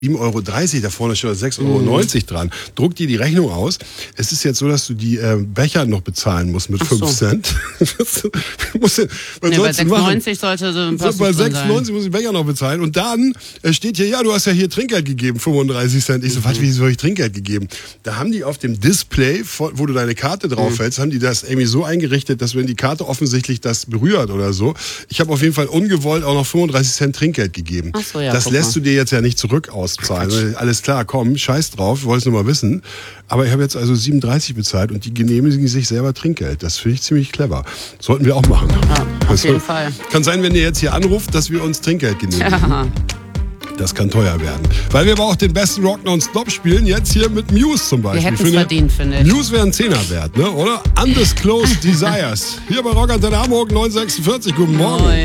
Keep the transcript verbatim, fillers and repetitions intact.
sieben Euro dreißig, da vorne steht sechs Euro neunzig dran. Druck dir die Rechnung aus. Es ist jetzt so, dass du die äh, Becher noch bezahlen musst mit fünf so. Cent. musst du, was nee, bei sollst du sechs machen? neunzig sollte so ein So, paar bei sechs neunzig muss ich Becher noch bezahlen. Und dann äh, steht hier, ja, du hast ja hier Trinkgeld gegeben, fünfunddreißig Cent. Ich so, mhm. was, wie soll ich Trinkgeld gegeben? Da haben die auf dem Display, wo du deine Karte draufhältst, mhm. haben die das irgendwie so eingerichtet, dass wenn die Karte offensichtlich das berührt oder so, ich habe auf jeden Fall ungewollt auch noch fünfunddreißig Cent Trinkgeld gegeben. Ach so, ja, das lässt du dir jetzt ja nicht zurück auszahlen. Alles klar, komm, scheiß drauf, wollt's nur mal wissen. Aber ich habe jetzt also siebenunddreißig bezahlt und die genehmigen sich selber Trinkgeld. Das finde ich ziemlich clever. Sollten wir auch machen. Ja, auf also, jeden Fall. Kann sein, wenn ihr jetzt hier anruft, dass wir uns Trinkgeld genehmigen. Ja. Das kann teuer werden. Weil wir aber auch den besten Rock Non-Stop spielen, jetzt hier mit Muse zum Beispiel. Wir hätten es verdient, finde ich. Muse wäre ein Zehner wert, ne? Oder? Undisclosed Desires. Hier bei Rock Antenne Hamburg neun sechsundvierzig. Guten Morgen. Moin.